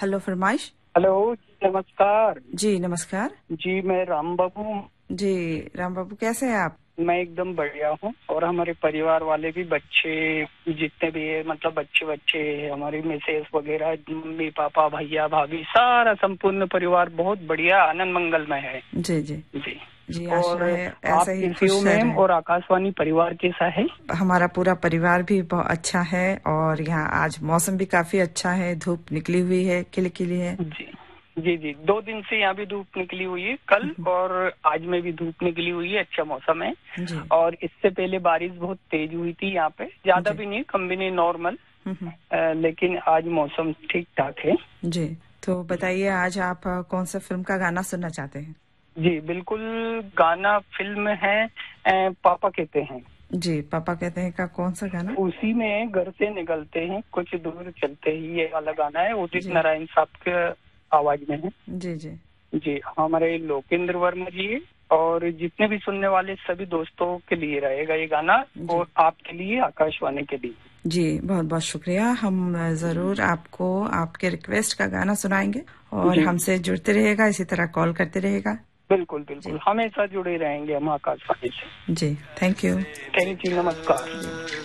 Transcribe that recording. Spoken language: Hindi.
हेलो फरमाइश। हेलो, नमस्कार। जी नमस्कार। जी, मैं राम बाबू। जी राम बाबू, कैसे हैं आप? मैं एकदम बढ़िया हूँ और हमारे परिवार वाले भी, बच्चे जितने भी है, मतलब बच्चे हमारी मिसेस वगैरह, मम्मी पापा भैया भाभी, सारा संपूर्ण परिवार बहुत बढ़िया आनंद मंगल में है। जी जी जी। जी, और आशा है ऐसा ही आपकी सीओ खुश मैम रहे। और आकाशवाणी परिवार कैसा है? हमारा पूरा परिवार भी बहुत अच्छा है और यहाँ आज मौसम भी काफी अच्छा है, धूप निकली हुई है, खिली है। जी जी जी, 2 दिन से यहाँ भी धूप निकली हुई है, कल और आज में भी धूप निकली हुई है, अच्छा मौसम है। जी। और इससे पहले बारिश बहुत तेज हुई थी यहाँ पे, ज्यादा भी नहीं, कम भी नहीं, नॉर्मल। लेकिन आज मौसम ठीक ठाक है। जी, तो बताइए आज आप कौन सा फिल्म का गाना सुनना चाहते हैं? जी बिल्कुल, गाना फिल्म है पापा कहते हैं। जी, पापा कहते हैं का कौन सा गाना? उसी में घर से निकलते हैं कुछ दूर चलते ही, ये वाला गाना है, उदित जी नारायण साहब के आवाज में है। जी जी जी, हमारे लोकेंद्र वर्मा जी और जितने भी सुनने वाले सभी दोस्तों के लिए रहेगा ये गाना, और आपके लिए, आकाशवाणी के लिए। जी, बहुत बहुत शुक्रिया। हम जरूर आपको आपके रिक्वेस्ट का गाना सुनाएंगे और हमसे जुड़ते रहेगा, इसी तरह कॉल करते रहेगा। बिल्कुल बिल्कुल, हमेशा जुड़े रहेंगे हम आकाशवाणी से। जी, थैंक यू। थैंक यू, नमस्कार।